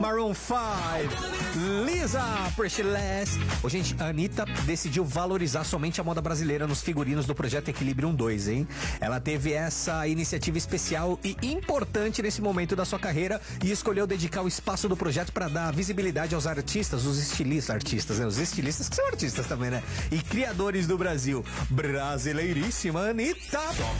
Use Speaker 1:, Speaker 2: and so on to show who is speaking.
Speaker 1: Maroon 5, Lisa Preshless. Ô, gente, a Anitta decidiu valorizar somente a moda brasileira nos figurinos do projeto Equilibrium 2, hein? Ela teve essa iniciativa especial e importante nesse momento da sua carreira e escolheu dedicar o espaço do projeto para dar visibilidade aos artistas, os estilistas, né? Os estilistas que são artistas também, né? E criadores do Brasil. Brasileiríssima Anitta!